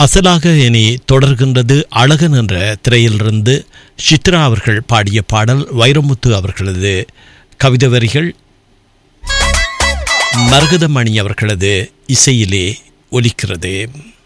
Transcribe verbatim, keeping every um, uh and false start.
அசலாக இனி தொடர்கின்றது அழகன் என்ற திரையிலிருந்து சித்ரா அவர்கள் பாடிய பாடல் வைரமுத்து அவர்களது கவிதை வரிகள் மரகதமணி அவர்களது இசையிலே ஒலிக்கிறது.